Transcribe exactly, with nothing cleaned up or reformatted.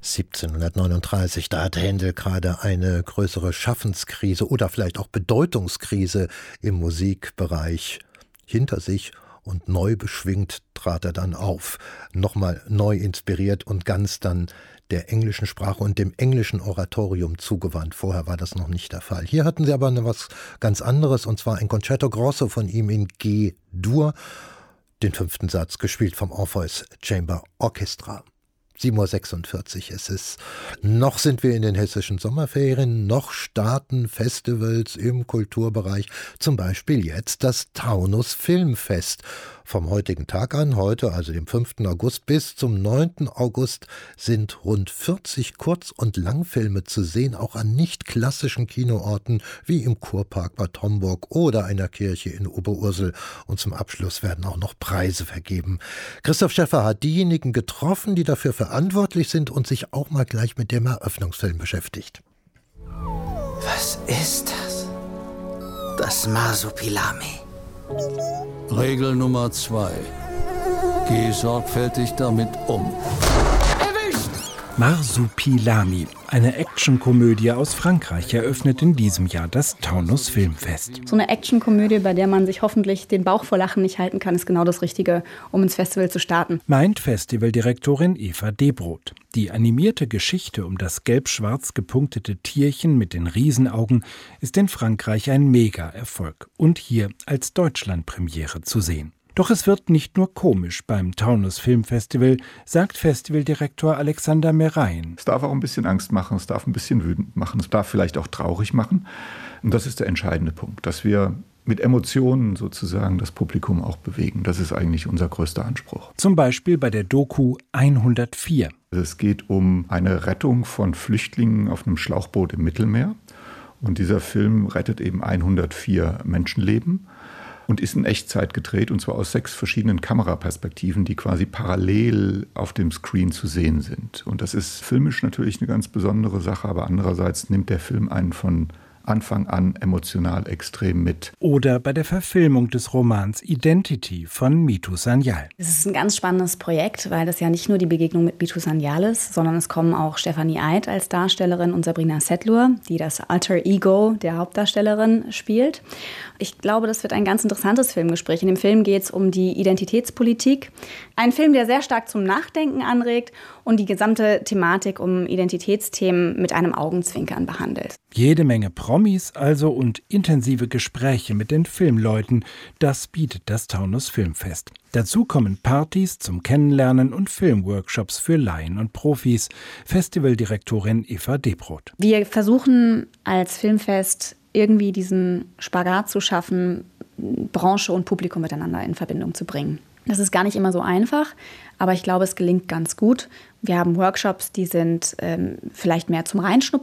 siebzehnhundertneununddreißig, da hat Händel gerade eine größere Schaffenskrise oder vielleicht auch Bedeutungskrise im Musikbereich hinter sich und neu beschwingt trat er dann auf. Nochmal neu inspiriert und ganz dann der englischen Sprache und dem englischen Oratorium zugewandt. Vorher war das noch nicht der Fall. Hier hatten sie aber noch was ganz anderes, und zwar ein Concerto Grosso von ihm in G-Dur, den fünften Satz, gespielt vom Orpheus Chamber Orchestra. sieben Uhr sechsundvierzig ist es. Noch sind wir in den hessischen Sommerferien, noch starten Festivals im Kulturbereich, zum Beispiel jetzt das Taunus Filmfest. Vom heutigen Tag an, heute, also dem fünften August, bis zum neunten August sind rund vierzig Kurz- und Langfilme zu sehen, auch an nicht klassischen Kinoorten wie im Kurpark Bad Homburg oder einer Kirche in Oberursel. Und zum Abschluss werden auch noch Preise vergeben. Christoph Schäffer hat diejenigen getroffen, die dafür verantwortlich sind und sich auch mal gleich mit dem Eröffnungsfilm beschäftigt. Was ist das? Das Marsupilami. Regel Nummer zwei. Geh sorgfältig damit um. Marsupilami, eine Actionkomödie aus Frankreich, eröffnet in diesem Jahr das Taunus Filmfest. So eine Actionkomödie, bei der man sich hoffentlich den Bauch vor Lachen nicht halten kann, ist genau das Richtige, um ins Festival zu starten. Meint Festivaldirektorin Eva Debroth. Die animierte Geschichte um das gelb-schwarz gepunktete Tierchen mit den Riesenaugen ist in Frankreich ein Mega-Erfolg und hier als Deutschlandpremiere zu sehen. Doch es wird nicht nur komisch beim Taunus Filmfestival, sagt Festivaldirektor Alexander Merayen. Es darf auch ein bisschen Angst machen, es darf ein bisschen wütend machen, es darf vielleicht auch traurig machen. Und das ist der entscheidende Punkt, dass wir mit Emotionen sozusagen das Publikum auch bewegen. Das ist eigentlich unser größter Anspruch. Zum Beispiel bei der Doku hundertvier. Es geht um eine Rettung von Flüchtlingen auf einem Schlauchboot im Mittelmeer. Und dieser Film rettet eben hundertvier Menschenleben. Und ist in Echtzeit gedreht, und zwar aus sechs verschiedenen Kameraperspektiven, die quasi parallel auf dem Screen zu sehen sind. Und das ist filmisch natürlich eine ganz besondere Sache, aber andererseits nimmt der Film einen von Anfang an emotional extrem mit. Oder bei der Verfilmung des Romans Identity von Mitu Sanyal. Es ist ein ganz spannendes Projekt, weil das ja nicht nur die Begegnung mit Mitu Sanyal ist, sondern es kommen auch Stefanie Eid als Darstellerin und Sabrina Setlur, die das Alter Ego der Hauptdarstellerin spielt. Ich glaube, das wird ein ganz interessantes Filmgespräch. In dem Film geht es um die Identitätspolitik. Ein Film, der sehr stark zum Nachdenken anregt und die gesamte Thematik um Identitätsthemen mit einem Augenzwinkern behandelt. Jede Menge Promis also und intensive Gespräche mit den Filmleuten, das bietet das Taunus Filmfest. Dazu kommen Partys zum Kennenlernen und Filmworkshops für Laien und Profis. Festivaldirektorin Eva Debroth. Wir versuchen als Filmfest irgendwie diesen Spagat zu schaffen, Branche und Publikum miteinander in Verbindung zu bringen. Das ist gar nicht immer so einfach, aber ich glaube, es gelingt ganz gut. Wir haben Workshops, die sind ähm, vielleicht mehr zum Reinschnuppern.